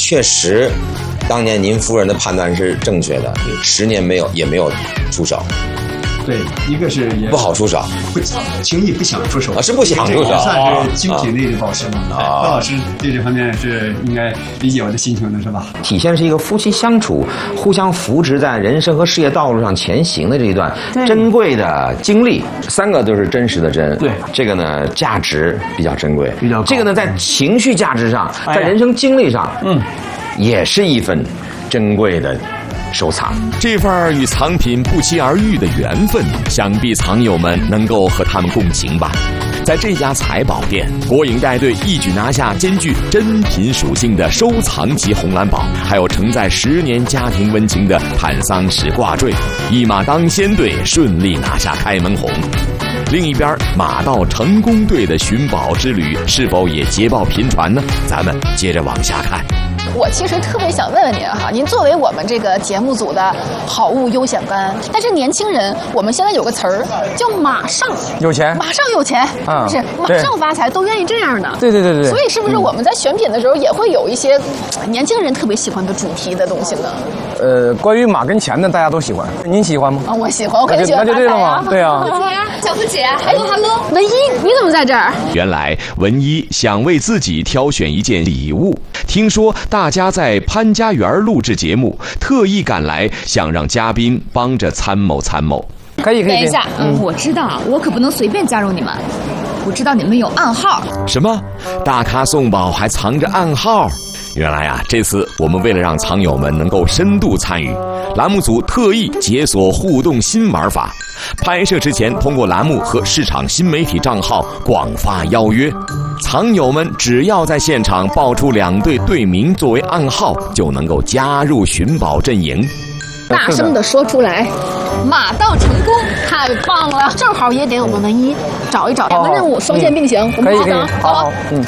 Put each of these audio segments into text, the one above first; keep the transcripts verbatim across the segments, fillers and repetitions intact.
确实，当年您夫人的判断是正确的，十年没有也没有出手。 对，一个是也不好出手， 不轻易不想出手啊，是不想出手， 算是精品类的保湿嘛。高老师对这方面是应该理解我的心情的，是吧？ 体现是一个夫妻相处、互相扶持在人生和事业道路上前行的这一段珍贵的经历。三个都是真实的真， 对这个呢价值比较珍贵， 比较高这个呢在情绪价值上，在人生经历上，嗯，也是一份珍贵的收藏。 这份与藏品不期而遇的缘分，想必藏友们能够和他们共情吧。在这家财宝店，国影带队一举拿下兼具珍品属性的收藏级红蓝宝，还有承载十年家庭温情的坦桑石挂坠，一马当先队顺利拿下开门红。另一边，马到成功队的寻宝之旅是否也捷报频传呢？咱们接着往下看。 我其实特别想问问您哈，您作为我们这个节目组的好物优选班，但是年轻人，我们现在有个词儿叫“马上有钱”， 马上有钱， 啊、 不是马上发财，都愿意这样的。 对对对对。 所以是不是我们在选品的时候也会有一些年轻人特别喜欢的主题的东西呢？ 呃，关于马跟钱的，大家都喜欢，您喜欢吗？ 啊，我喜欢，我肯定喜欢。 那就对了嘛，对啊。 小四姐 ，Hello Hello， 文一，你怎么在这儿？ 原来文一想为自己挑选一件礼物，听说大家在潘家园录制节目，特意赶来，想让嘉宾帮着参谋参谋。 可以可以。 等一下，嗯，我知道，我可不能随便加入你们。我知道你们有暗号。 什么？大咖送宝还藏着暗号？原来啊，这次我们为了让藏友们能够深度参与，栏目组特意解锁互动新玩法。拍摄之前，通过栏目和市场新媒体账号广发邀约，藏友们只要在现场报出两队队名作为暗号，就能够加入寻宝阵营。 大声的说出来，马到成功，太棒了！正好也给我们文一找一找两个任务双线并行，我们可以可以，好好，嗯。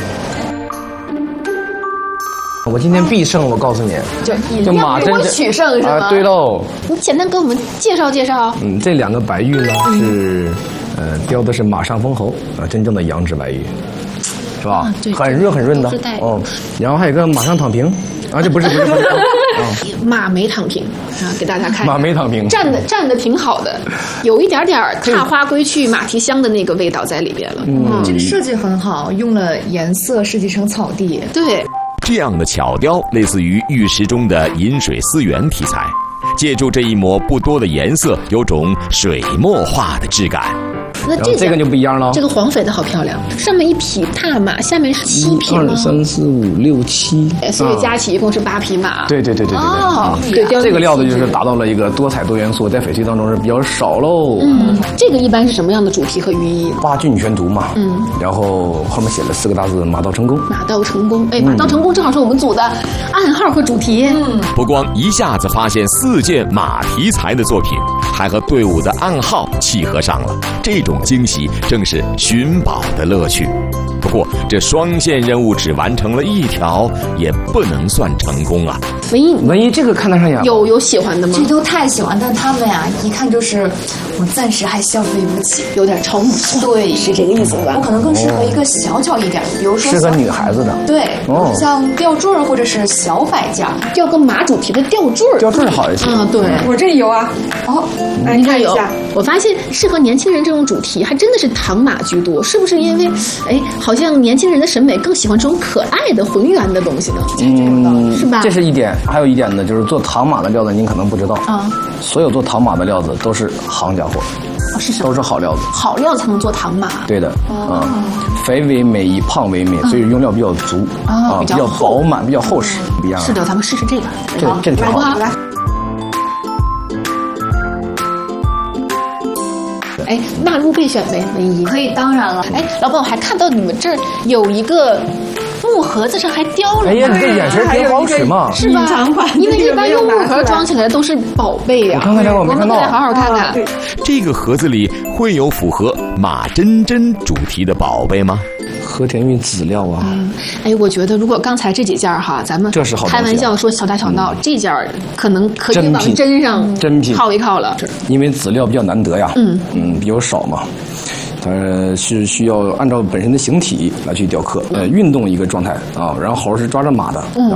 我今天必胜，我告诉你， 就就马真取胜是吗？ 啊，对喽。 你简单给我们介绍介绍。 嗯，这两个白玉呢是，呃，雕的是马上封侯啊，真正的羊脂白玉，是吧？啊、很润很润的哦。然后还有个马上躺平，啊，这不是不是不是。 啊、马没躺平啊，给大家看。 马没躺平， 站的站的挺好的，有一点点踏花归去马蹄香的那个味道在里边了。 嗯，嗯这个设计很好，用了颜色设计成草地。 对。 这样的巧雕类似于玉石中的饮水思源题材，借助这一抹不多的颜色，有种水墨画的质感。 那这这个就不一样了。 这个黄翡的好漂亮，上面一匹大马，下面是七匹马。 二三四五六七， 所以加起一共是八匹马。 对对对对对对。 哦，对， 这个料子就是达到了一个多彩多元素，在翡翠当中是比较少喽。 嗯，这个一般是什么样的主题和寓意？ 八骏全图嘛。嗯。然后后面写了四个大字“马到成功”。 马到成功，哎，马到成功正好是我们组的暗号和主题。嗯。 不光一下子发现四件马题材的作品，还和队伍的暗号契合上了。这种惊喜正是寻宝的乐趣。不过这双线任务只完成了一条，也不能算成功啊。 文一， 文一这个看得上眼， 有有喜欢的吗？ 这都太喜欢，但他们呀，一看就是我暂时还消费不起， 有点超母性。 对， 是这个意思吧？ 我可能更适合一个小巧一点，比如说适合女孩子的。 对，哦，像吊坠或者是小摆件， 吊个马主题的吊坠。 吊坠好一些。 嗯，对， 我这里有啊。哦，来你看有。我发现适合年轻人这种主题，还真的是唐马居多，是不是因为，哎，好像年轻人的审美更喜欢这种可爱的浑圆的东西呢？ 嗯， 是吧？ 这是一点，还有一点呢，就是做唐马的料子，您可能不知道啊。所有做唐马的料子都是行家货， 哦，是什么？ 都是好料子， 好料才能做唐马。 对的，啊，肥为美，以胖为美，所以用料比较足啊，比较饱满，比较厚实，不一样。 是的，咱们试试这个， 这这挺好。 哎，纳入备选呗，文一。 可以，当然了。 哎，老板，我还看到你们这儿有一个木盒子上还雕了。 哎呀，你这眼神挺好使嘛， 是吧？因为一般用木盒装起来都是宝贝呀。 我看看这个，我没看到。 我们好好看看。 这个盒子里会有符合马真真主题的宝贝吗？ 和田玉籽料啊， 嗯，哎，我觉得如果刚才这几件哈，咱们这是好开玩笑说小打小闹，嗯、这件可能可以往真上真品靠一靠了， 因为籽料比较难得呀，嗯嗯，比较少嘛。它是需要按照本身的形体来去雕刻，呃，运动一个状态啊，然后猴是抓着马的，嗯，